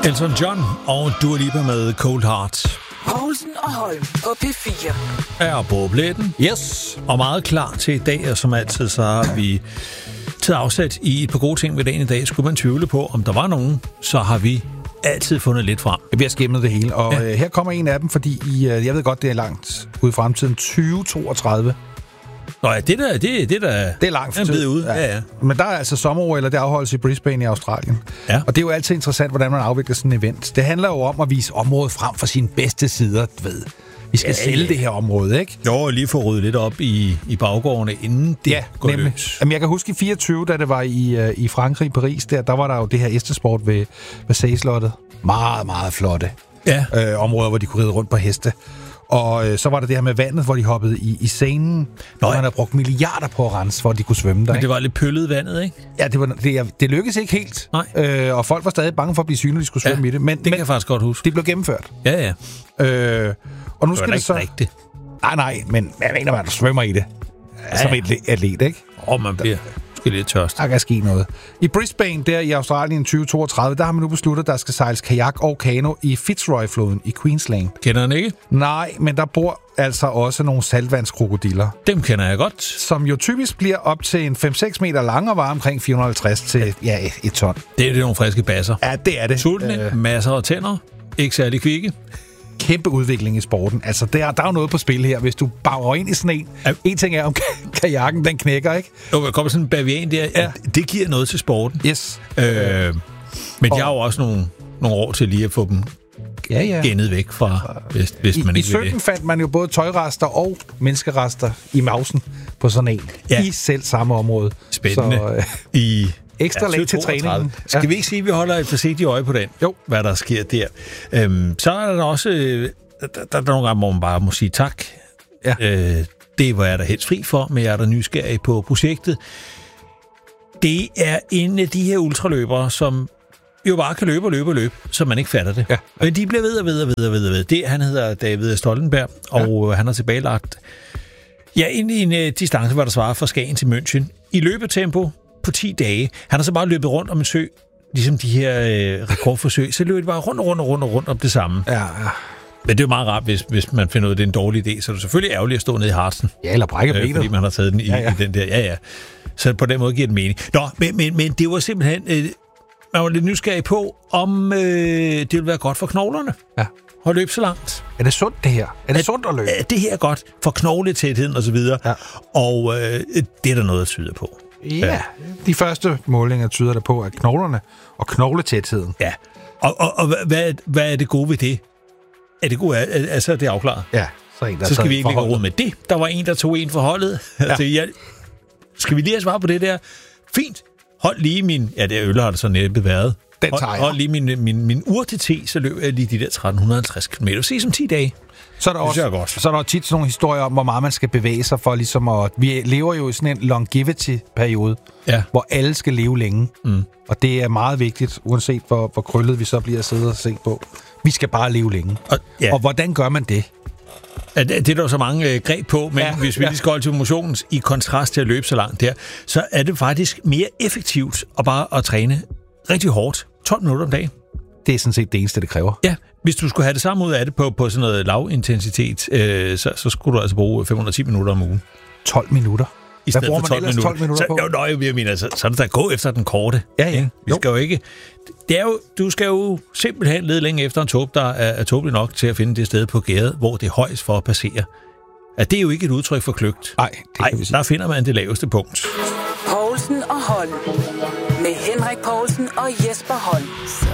Elton John og Dua Lipa med Cold Heart. Poulsen og Holm på P4. Er på blæden. Yes. Og meget klar til i dag, og som altid, så har vi taget afsat i et par gode ting ved dagen i dag. Skulle man tvivle på, om der var nogen, så har vi altid fundet lidt frem. Vi har skimmet det hele, og her kommer en af dem, fordi jeg ved godt, det er langt ude i fremtiden. 2032. Nå ja, det er langt for tid. Ud. Ja. Men der er altså sommer-OL, og det afholdes i Brisbane i Australien. Ja. Og det er jo altid interessant, hvordan man afvikler sådan en event. Det handler jo om at vise området frem for sine bedste sider, ved. Vi skal sælge det her område, ikke? Jo, lige få ryddet lidt op i baggårdene, inden det går løs. Jamen, jeg kan huske i 24, da det var i Frankrig, i Paris, der var der jo det her hestesport ved Versailles-slottet. Meget, meget flotte områder, hvor de kunne ride rundt på heste. Og så var der det her med vandet, hvor de hoppede i scenen, hvor man havde brugt milliarder på at rense, for at de kunne svømme der. Men det var lidt pøllet vandet, ikke? Ja, det lykkedes ikke helt. Nej. Og folk var stadig bange for at blive syge, når de skulle svømme i det. Men det kan jeg faktisk godt huske. Det blev gennemført. Ja. Og nu skal det så... rigtigt. Nej, men jeg mener, man svømmer i det. Som et atlet, ikke? Man bliver lidt tørst. Der kan ske noget. I Brisbane, der i Australien 2032, der har man nu besluttet, at der skal sejles kajak og kano i Fitzroy-floden i Queensland. Kender den ikke? Nej, men der bor altså også nogle saltvandskrokodiller. Dem kender jeg godt. Som jo typisk bliver op til en 5-6 meter lang og vejer omkring 450 til 1 ton. Det er nogle friske basser. Ja, det er det. Sultne, masser af tænder, ikke særlig kvikke. Kæmpe udvikling i sporten. Altså, der er jo noget på spil her. Hvis du bager ind i sådan en... En ting er, om kajakken, den knækker, ikke? Jo, der kommer sådan en bavian der. Ja. Det giver noget til sporten. Yes. Men jeg har jo også nogle år til lige at få dem gennet væk fra, hvis man ikke vil det. I 17 fandt man jo både tøjrester og menneskerester i mausen på sådan en. Ja. I selv samme område. Spændende. Så, i ekstra lag til træningen. Skal vi ikke sige, at vi holder et forsigtigt øje på den? Jo. Hvad der sker der. Så er der også... Der er nogle gange, hvor man bare må sige tak. Ja. Det var jeg da helst fri for, men jeg er der nysgerrig på projektet. Det er en af de her ultraløbere, som jo bare kan løbe, så man ikke fatter det. Ja. Men de bliver ved. Han hedder David Stoltenberg, og han har tilbagelagt en distance, hvor der svarer fra Skagen til München. I løbetempo på 10 dage. Han har så bare løbet rundt om en sø, ligesom de her rekordforsøg. Så løber de bare rundt om det samme. Ja. Men det er jo meget rart, hvis man finder ud af, det er en dårlig idé. Så er det selvfølgelig ærgerligt at stå nede i Harzen. Ja, eller brække benet. Fordi man har taget den i den der. Ja. Så på den måde giver det mening. Nå, men det var simpelthen... man var lidt nysgerrig på, om det ville være godt for knoglerne. Ja. At løbe så langt. Er det sundt, det her? Er det sundt at løbe? Det her er godt for knogletætheden og så videre. Ja. Og det er der noget, der tyder på. Ja, de første målinger tyder der på, at knoglerne og knogletætheden. Ja, og hvad er det gode ved det? Er det gode? Altså, det er afklaret. Ja, så skal vi ikke lægge råd med det. Der var en, der tog en for holdet. Ja. Altså, skal vi lige have svar på det der? Fint. Hold lige min... Ja, det øl har det så næppe været. Hold lige min urte, så løber jeg lige de der 1350 km. Se som 10 dage. Så er der tit sådan nogle historier om, hvor meget man skal bevæge sig for ligesom at... Vi lever jo i sådan en longevity-periode, hvor alle skal leve længe. Mm. Og det er meget vigtigt, uanset hvor krøllet vi så bliver at sidde og se på. Vi skal bare leve længe. Og hvordan gør man det? Det er der så mange greb på, men hvis vi lige skal holde til motionens i kontrast til at løbe så langt der, så er det faktisk mere effektivt at bare at træne rigtig hårdt 12 minutter om dagen. Det er sådan set det eneste, det kræver. Ja, hvis du skulle have det samme ud af det på sådan noget lavintensitet, så skulle du altså bruge 510 minutter om ugen. 12 minutter? I stedet for 12 minutter på? Jeg mener, så er det da gå efter den korte. Ja. Vi skal jo ikke... Du skal jo simpelthen lede længe efter en tåb, der er tåbelig nok til at finde det sted på gærdet, hvor det er højst for at passere. Det er jo ikke et udtryk for kløgt. Nej, der finder man det laveste punkt. Poulsen og Holm. Med Henrik Poulsen og Jesper Holm.